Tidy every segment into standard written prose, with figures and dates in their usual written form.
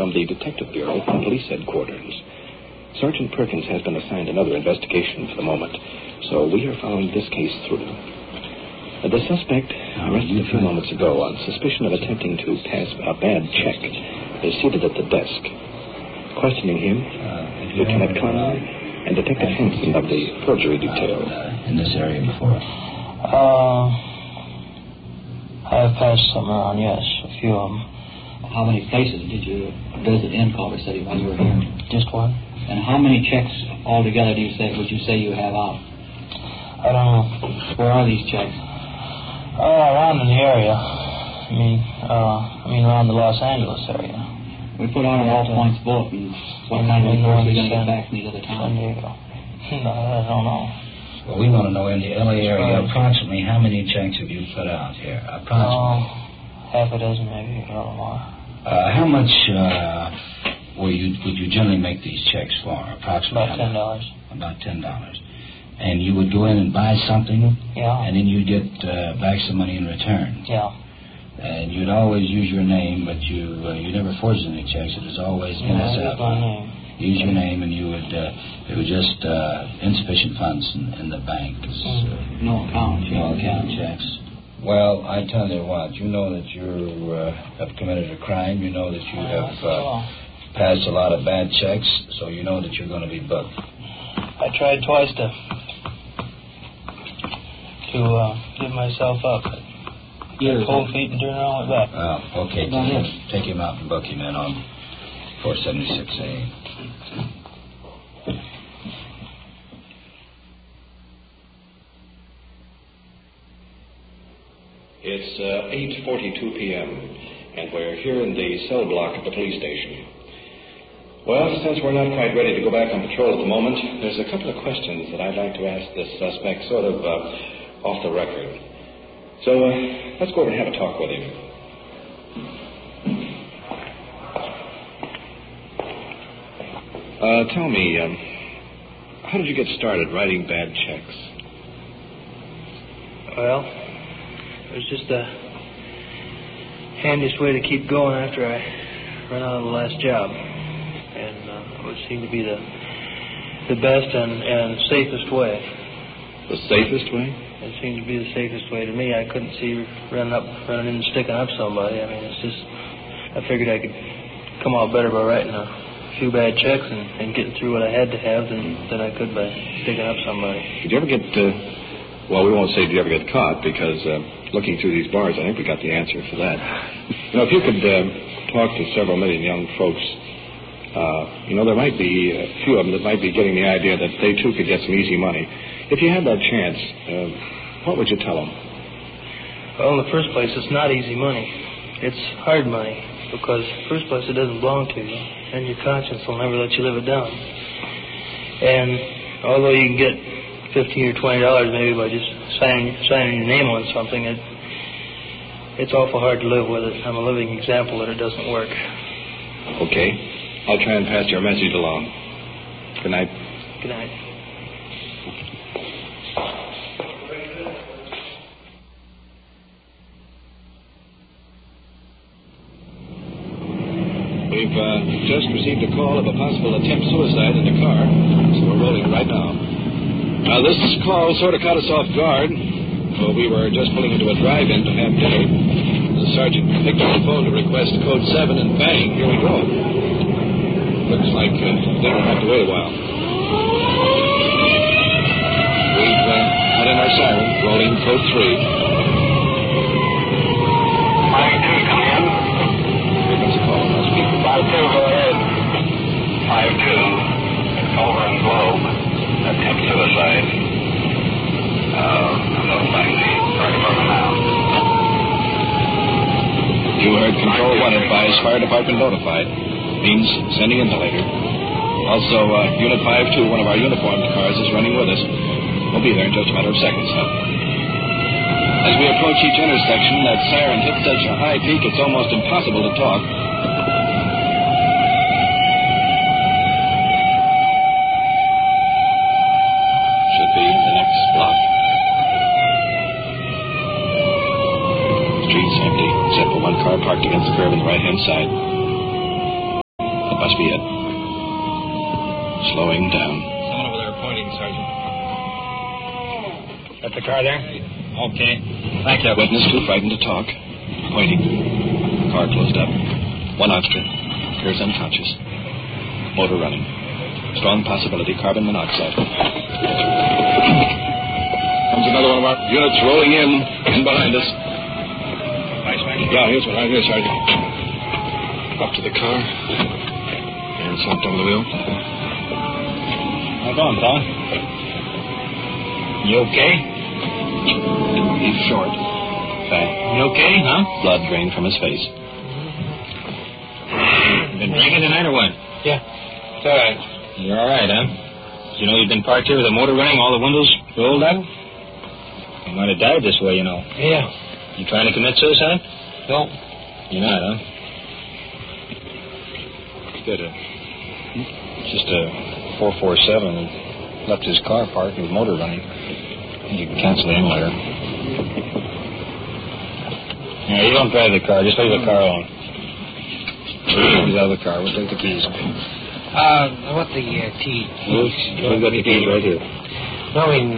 from the Detective Bureau from Police Headquarters. Sergeant Perkins has been assigned another investigation for the moment, so we are following this case through. The suspect, arrested a few moments ago on suspicion of attempting to pass a bad check, is seated at the desk. Questioning him, Lieutenant Conlon and Detective Hanson of the forgery detail. In this area before? I've passed some around, yes, a few of them. How many places did you visit in Culver City while you were here? Just one. And how many checks altogether would you say you have out? I don't know. Where are these checks? Around in the area. I mean around the Los Angeles area. We put on an all points bulletin. What kind of reports are we going to get back from these other towns? San Diego. No, I don't know. Well, we want to know in the LA area approximately how many checks have you put out here? Approximately. Half a dozen, maybe, a little more. How much would you generally make these checks for? Approximately About $10. About $10. And you would go in and buy something? Yeah. And then you'd get back some money in return? Yeah. And you'd always use your name, but you never forged any checks. It was always NSF. My name. Use your name, and you would. It was just insufficient funds in the bank. No account. No account checks. Well, I tell you what. You know that you have committed a crime. You know that you have passed a lot of bad checks, so you know that you're going to be booked. I tried twice to give myself up. Cold feet and turn around my back. Okay. Take him out and book him in on 476A. It's 8:42 p.m., and we're here in the cell block at the police station. Well, since we're not quite ready to go back on patrol at the moment, there's a couple of questions that I'd like to ask this suspect sort of off the record. So let's go over and have a talk with him. Tell me, how did you get started writing bad checks? Well, it was just the handiest way to keep going after I ran out of the last job. And it would seem to be the best and safest way. The safest way? It seemed to be the safest way to me. I couldn't see running in and sticking up somebody. I mean, I figured I could come out better by writing a few bad checks and getting through what I had to have than I could by sticking up somebody. Did you ever get, well, we won't say did you ever get caught, because looking through these bars, I think we got the answer for that. If you could talk to several million young folks, there might be a few of them that might be getting the idea that they too could get some easy money. If you had that chance, what would you tell them? Well, in the first place, it's not easy money. It's hard money, because in the first place, it doesn't belong to you, and your conscience will never let you live it down. And although you can get $15 or $20 maybe by just signing your name on something, it's awful hard to live with it. I'm a living example that it doesn't work. Okay. I'll try and pass your message along. Good night. Good night. We've just received a call of a possible attempt suicide in the car, so we're rolling right now. This call sort of caught us off guard. Well, we were just pulling into a drive-in to have dinner. The sergeant picked up the phone to request code 7, and bang, here we go. Looks like dinner will have to wait a while. We've had in our siren, rolling code 3. 5-2, come in. Here comes the call. I'll speak. 5-2, go ahead. 5-2, over in Globe. Attempt suicide. I'm notifying the fire department now. You heard Control 1 advise fire department notified. Means sending inhalator. Also, Unit 5-2, one of our uniformed cars, is running with us. We'll be there in just a matter of seconds. As we approach each intersection, that siren hits such a high peak it's almost impossible to talk. Should be the next block. Street's empty, except for one car parked against the curb on the right-hand side. Must be it. Slowing down. Someone over there pointing, Sergeant. Got the car there? Okay. Thank you. Witness too frightened to talk. Waiting. Car closed up. One oxygen. Appears unconscious. Motor running. Strong possibility carbon monoxide. Comes another one of our units rolling in behind us. Yeah, here's one right here, Sergeant. Up to the car. And slumped over the wheel. How you going, fella? You okay? He's short. Fat. You okay, huh? Blood drained from his face. Been drinking tonight or what? Yeah. It's all right. You're all right, huh? You know you've been parked here with the motor running, all the windows rolled up? You might have died this way, you know. Yeah. You trying to commit suicide? No. You're not, huh? Good. Just a 447 left his car parked with motor running. You can cancel the later. Yeah, you don't drive the car. Just leave the car alone. He's out of the car. We'll take the keys. I want the keys. We've got the keys right here. No, I mean,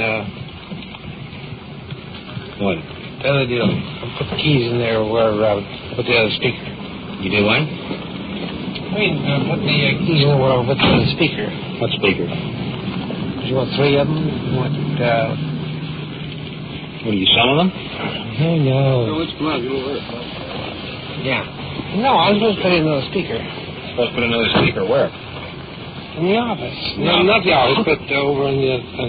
What? the other deal. I put the keys in there where I put the other speaker. You did what? I mean, put the keys in there where I put the other speaker. What speaker? You want 3 of them? You want, What, are you selling them? no. let's come on. Yeah. No, I was supposed to put in another speaker. Supposed to put another speaker where? In the office. No, not the office, but over in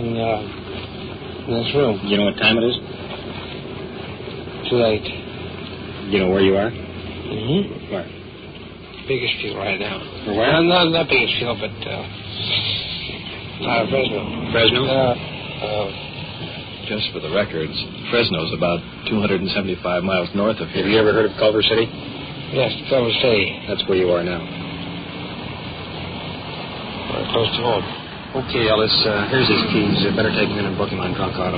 this room. You know what time it is? Too late. You know where you are? Mm-hmm. Where? Bakersfield right now. Where? Not Bakersfield, but Fresno. Fresno? Just for the records, Fresno's about 275 miles north of here. Have you ever heard of Culver City? Yes, Culver City. That's where you are now. We're close to home. Okay, Ellis, here's his keys. You better take him in and book him on drunk auto.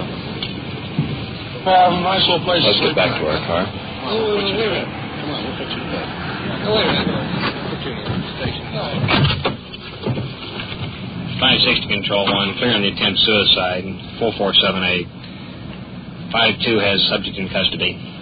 Nice little place. Let's get back to our car. Wait a minute. Come on, we'll put you in bed. Wait a minute. Put you in the station. 560 Control 1, clearing the attempt suicide. 4478. 52 has subject in custody.